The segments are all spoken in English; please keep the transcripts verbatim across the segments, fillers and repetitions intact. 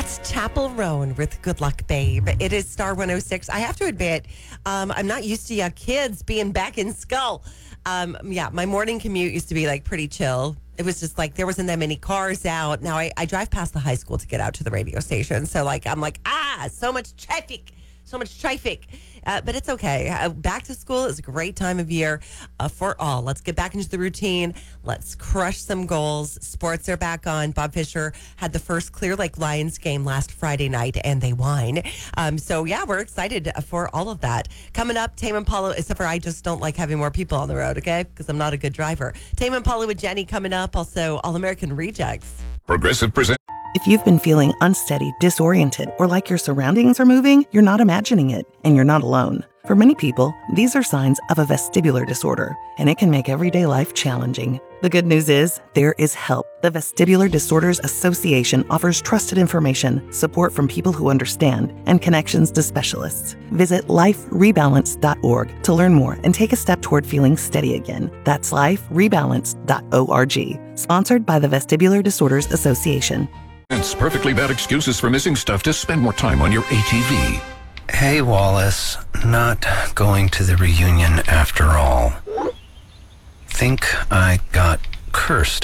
It's Chapel Roan with Good Luck Babe. It is Star one oh six. I have to admit, um, I'm not used to uh, kids being back in school. Um, yeah, my morning commute used to be like pretty chill. It was just like there wasn't that many cars out. Now I, I drive past the high school to get out to the radio station. So like I'm like, ah, so much traffic. So much traffic, uh, but it's okay. Uh, back to school is a great time of year uh, for all. Let's get back into the routine. Let's crush some goals. Sports are back on. Bob Fisher had the first Clear Lake Lions game last Friday night, and they won. Um, so, yeah, we're excited for all of that. Coming up, Tame Impala, except for I just don't like having more people on the road, okay, because I'm not a good driver. Tame Impala with Jenny coming up. Also, All-American Rejects. Progressive present. If you've been feeling unsteady, disoriented, or like your surroundings are moving, you're not imagining it, and you're not alone. For many people, these are signs of a vestibular disorder, and it can make everyday life challenging. The good news is, there is help. The Vestibular Disorders Association offers trusted information, support from people who understand, and connections to specialists. Visit life rebalance dot org to learn more and take a step toward feeling steady again. That's life rebalance dot org. Sponsored by the Vestibular Disorders Association. It's perfectly bad excuses for missing stuff to spend more time on your A T V. Hey, Wallace. Not going to the reunion after all. Think I got cursed.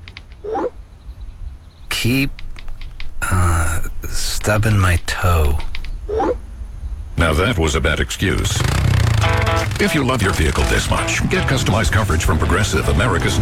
Keep, uh, stubbing my toe. Now that was a bad excuse. If you love your vehicle this much, get customized coverage from Progressive, America's